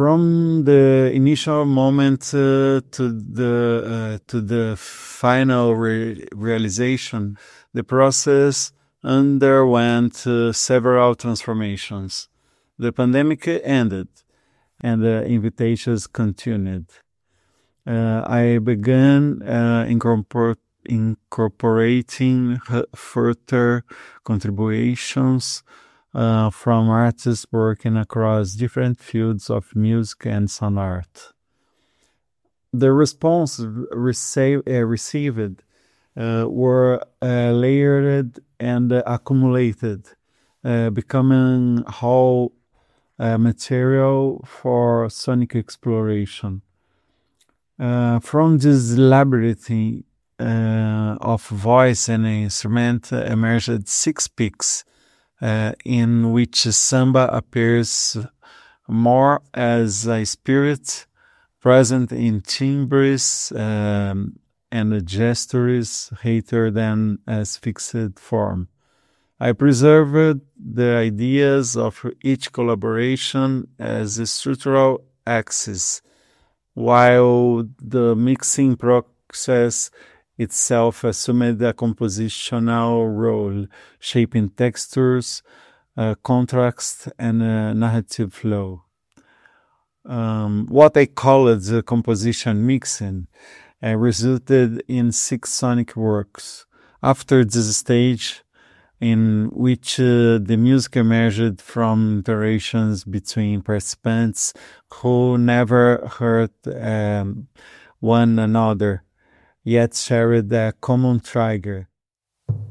From the initial moment to the final realization, the process underwent several transformations. The pandemic ended, and the invitations continued. I began incorporating further contributions from artists working across different fields of music and sound art. The response received were layered and accumulated, becoming whole material for sonic exploration. From this labyrinth of voice and instrument emerged six peaks, in which samba appears more as a spirit present in timbres and gestures rather than as fixed form. I preserved the ideas of each collaboration as a structural axis, while the mixing process itself assumed a compositional role, shaping textures, contrast, and narrative flow. What I called the composition mixing resulted in six sonic works. After this stage, in which the music emerged from interactions between participants who never heard one another, yet shared a common trigger.